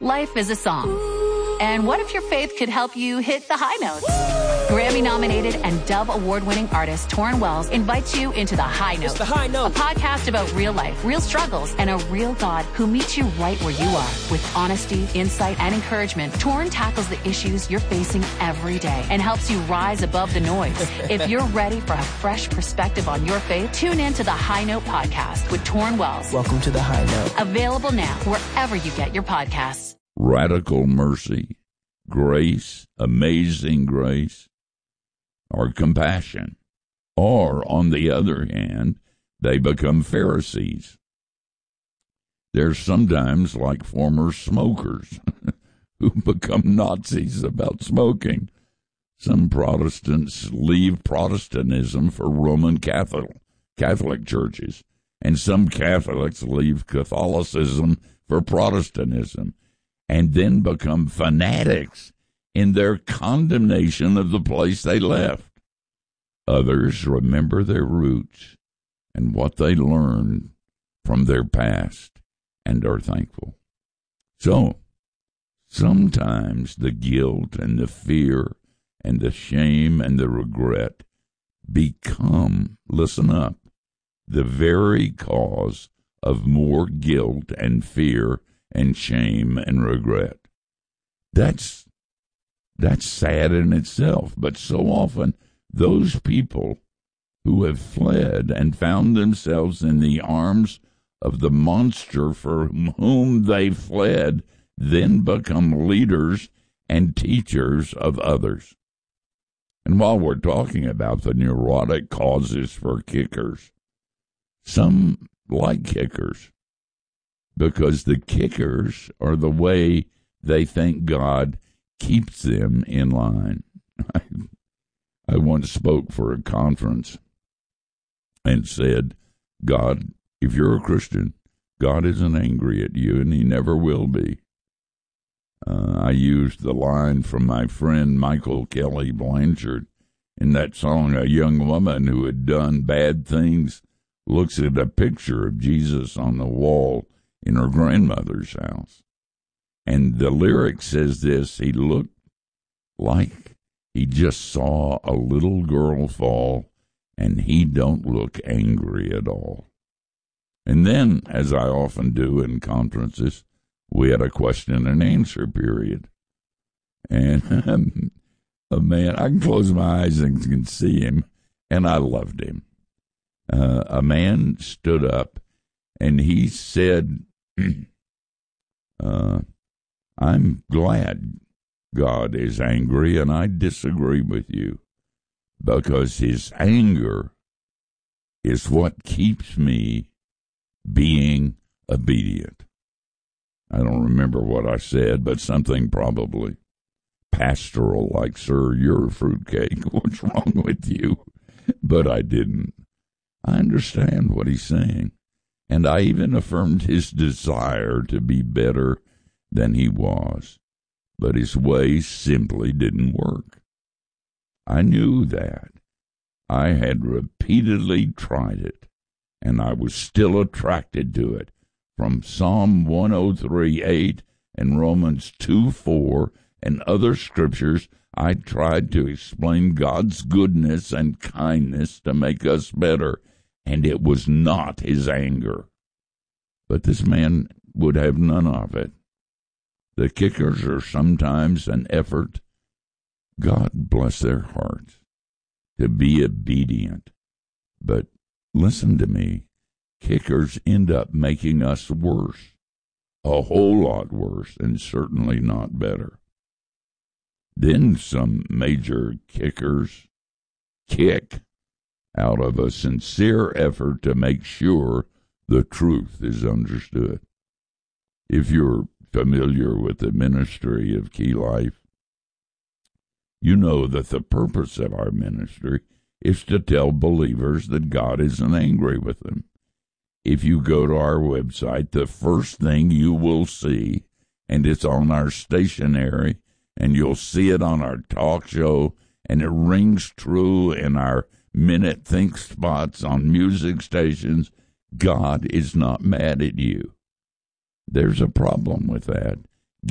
Life is a song. And what if your faith could help you hit the high notes? Grammy-nominated and Dove Award-winning artist Torrin Wells invites you into The High Note. It's The High Note. A podcast about real life, real struggles, and a real God who meets you right where you are. With honesty, insight, and encouragement, Torrin tackles the issues you're facing every day and helps you rise above the noise. If you're ready for a fresh perspective on your faith, tune in to The High Note podcast with Torrin Wells. Welcome to The High Note. Available now wherever you get your podcasts. Radical mercy, grace, amazing grace, or compassion. Or, on the other hand, they become Pharisees. They're sometimes like former smokers who become Nazis about smoking. Some Protestants leave Protestantism for Roman Catholic churches, and some Catholics leave Catholicism for Protestantism, and then become fanatics in their condemnation of the place they left. Others remember their roots and what they learned from their past and are thankful. So, sometimes the guilt and the fear and the shame and the regret become, listen up, the very cause of more guilt and fear and shame and regret. That's sad in itself, but so often those people who have fled and found themselves in the arms of the monster for whom they fled then become leaders and teachers of others. And while we're talking about the neurotic causes for kickers, some like kickers, because the kickers are the way they think God keeps them in line. I once spoke for a conference and said, God, if you're a Christian, God isn't angry at you, and he never will be. I used the line from my friend Michael Kelly Blanchard in that song, A Young Woman Who Had Done Bad Things Looks at a Picture of Jesus on the wall in her grandmother's house. And the lyric says this: he looked like he just saw a little girl fall, and he don't look angry at all. And then, as I often do in conferences, we had a question and answer period. And a man, I can close my eyes and can see him, and I loved him. A man stood up and he said, I'm glad God is angry, and I disagree with you, because his anger is what keeps me being obedient. I don't remember what I said, but something probably pastoral, like, sir, you're a fruitcake. What's wrong with you? But I didn't. I understand what he's saying, and I even affirmed his desire to be better than he was, but his ways simply didn't work. I knew that. I had repeatedly tried it, and I was still attracted to it. From Psalm 103:8 and Romans 2:4 and other scriptures, I tried to explain God's goodness and kindness to make us better, and it was not his anger. But this man would have none of it. The kickers are sometimes an effort, God bless their hearts, to be obedient. But listen to me, kickers end up making us worse, a whole lot worse, and certainly not better. Then some major kickers kick out of a sincere effort to make sure the truth is understood. If you're familiar with the ministry of Key Life, you know that the purpose of our ministry is to tell believers that God isn't angry with them. If you go to our website, the first thing you will see, and it's on our stationery, and you'll see it on our talk show, and it rings true in our minute think spots on music stations, God is not mad at you. There's a problem with that.